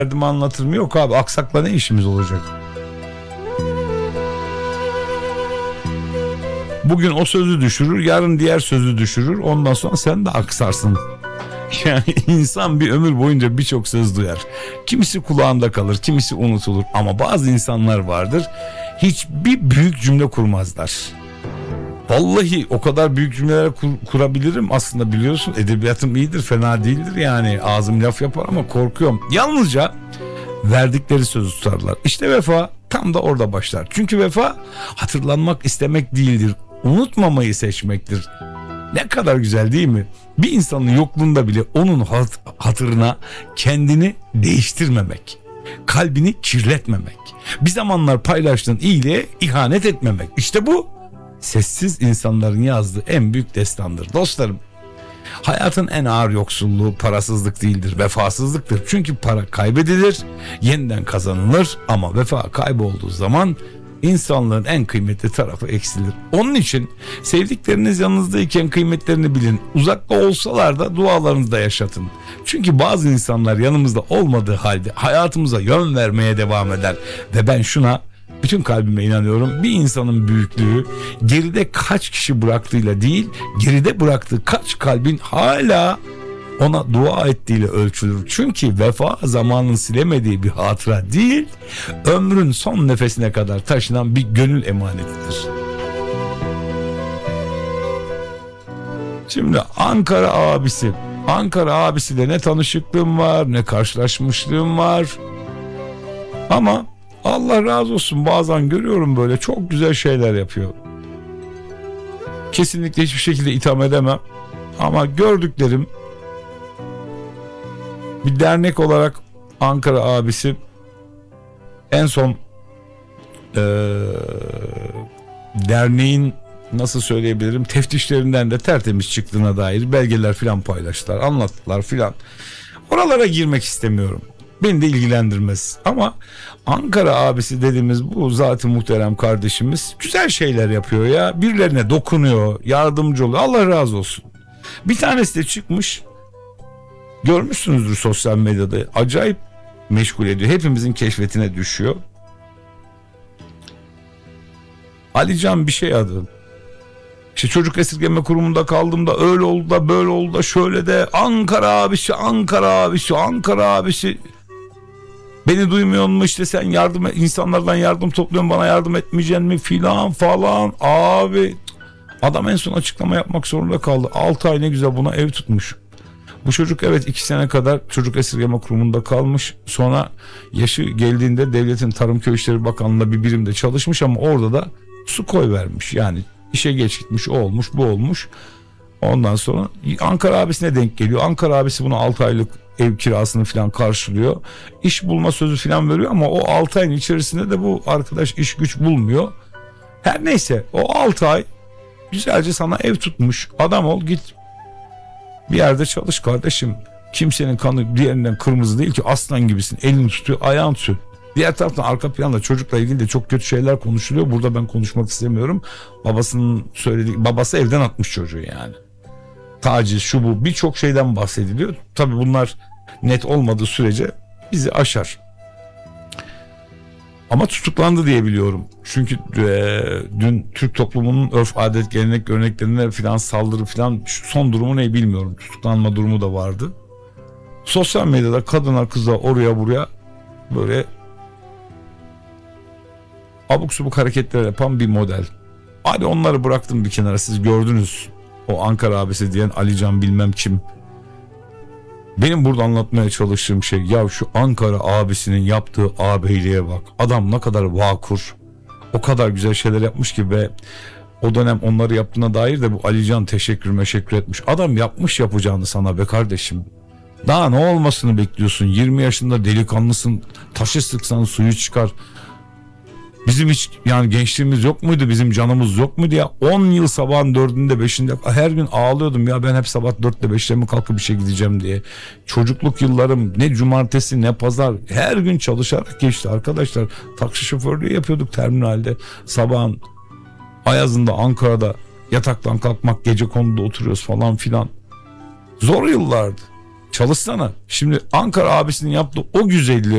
Derdimi anlatırım. Yok abi, aksakla ne işimiz olacak? Bugün o sözü düşürür, yarın diğer sözü düşürür. Ondan sonra sen de aksarsın. Yani insan bir ömür boyunca birçok söz duyar. Kimisi kulağında kalır, kimisi unutulur. Ama bazı insanlar vardır, hiçbir büyük cümle kurmazlar. Vallahi o kadar büyük cümleler kurabilirim aslında, biliyorsun. Edebiyatım iyidir, fena değildir yani. Ağzım laf yapar ama korkuyorum. Yalnızca verdikleri sözü tutarlar. İşte vefa tam da orada başlar. Çünkü vefa hatırlanmak istemek değildir. Unutmamayı seçmektir. Ne kadar güzel değil mi? Bir insanın yokluğunda bile onun hatırına kendini değiştirmemek. Kalbini kirletmemek. Bir zamanlar paylaştığın iyiliğe ihanet etmemek. İşte bu sessiz insanların yazdığı en büyük destandır. Dostlarım, hayatın en ağır yoksulluğu parasızlık değildir, vefasızlıktır. Çünkü para kaybedilir, yeniden kazanılır, ama vefa kaybolduğu zaman insanlığın en kıymetli tarafı eksilir. Onun için sevdikleriniz yanınızdayken kıymetlerini bilin. Uzakta olsalar da dualarınızda yaşatın. Çünkü bazı insanlar yanımızda olmadığı halde hayatımıza yön vermeye devam eder. Ve ben şuna bütün kalbime inanıyorum: bir insanın büyüklüğü geride kaç kişi bıraktığıyla değil, geride bıraktığı kaç kalbin hala ona dua ettiğiyle ölçülür. Çünkü vefa zamanın silemediği bir hatıra değil, ömrün son nefesine kadar taşınan bir gönül emanetidir. Şimdi Ankara abisiyle ne tanışıklığım var, ne karşılaşmışlığım var. Ama Allah razı olsun, bazen görüyorum böyle çok güzel şeyler yapıyor. Kesinlikle hiçbir şekilde itham edemem. Ama gördüklerim, bir dernek olarak Ankara abisi en son derneğin, nasıl söyleyebilirim, teftişlerinden de tertemiz çıktığına dair belgeler filan paylaştılar, anlattılar filan. Oralara girmek istemiyorum. Beni de ilgilendirmez. Ama Ankara abisi dediğimiz bu zat-ı muhterem kardeşimiz güzel şeyler yapıyor ya. Birilerine dokunuyor, yardımcı oluyor. Allah razı olsun. Bir tanesi de çıkmış, görmüşsünüzdür sosyal medyada, acayip meşgul ediyor. Hepimizin keşfetine düşüyor. Alican bir şey adı. İşte çocuk esirgeme kurumunda kaldığımda öyle oldu da böyle oldu da şöyle de, Ankara abisi. Beni duymuyor mu, işte sen insanlardan yardım topluyorsun, bana yardım etmeyeceksin mi filan falan. Abi adam en son açıklama yapmak zorunda kaldı. 6 ay ne güzel buna ev tutmuş. Bu çocuk evet 2 sene kadar çocuk esirgeme kurumunda kalmış. Sonra yaşı geldiğinde devletin Tarım Köy İşleri Bakanlığı'nda bir birimde çalışmış, ama orada da su koyvermiş. Yani işe geç gitmiş, o olmuş bu olmuş. Ondan sonra Ankara abisine denk geliyor. Ankara abisi bunu 6 aylık ev kirasını falan karşılıyor. İş bulma sözü falan veriyor, ama o 6 ayın içerisinde de bu arkadaş iş güç bulmuyor. Her neyse, o 6 ay güzelce sana ev tutmuş. Adam ol, git bir yerde çalış kardeşim. Kimsenin kanı diğerinden kırmızı değil ki, aslan gibisin. Elini tutuyor, ayağını tutuyor. Diğer taraftan arka planda çocukla ilgili de çok kötü şeyler konuşuluyor. Burada ben konuşmak istemiyorum. Babası evden atmış çocuğu yani. Taciz, şu bu, birçok şeyden bahsediliyor. Tabii bunlar net olmadığı sürece bizi aşar. Ama tutuklandı diye biliyorum. Çünkü dün Türk toplumunun örf, adet, gelenek, göreneklerine filan saldırı filan, son durumu ne bilmiyorum. Tutuklanma durumu da vardı. Sosyal medyada kadınlar kızlar oraya buraya böyle abuk subuk hareketler yapan bir model. Hadi onları bıraktım bir kenara, siz gördünüz. O Ankara abisi diyen Alican bilmem kim. Benim burada anlatmaya çalıştığım şey, ya şu Ankara abisinin yaptığı ağabeyliğe bak. Adam ne kadar vakur, o kadar güzel şeyler yapmış ki, ve o dönem onları yaptığına dair de bu Alican teşekkür etmiş. Adam yapmış yapacağını sana be kardeşim. Daha ne olmasını bekliyorsun? 20 yaşında delikanlısın, taşı sıksan suyu çıkar. Bizim hiç yani gençliğimiz yok muydu? Bizim canımız yok muydu ya? 10 yıl sabahın 4'ünde 5'inde her gün ağlıyordum ya, ben hep sabah 4'te 5'te mi kalkıp işe gideceğim diye. Çocukluk yıllarım ne cumartesi ne pazar, her gün çalışarak geçti arkadaşlar. Taksi şoförlüğü yapıyorduk terminalde. Sabahın ayazında Ankara'da yataktan kalkmak, gecekonduda oturuyoruz falan filan. Zor yıllardı. Çalışsana. Şimdi Ankara abisinin yaptığı o güzelliği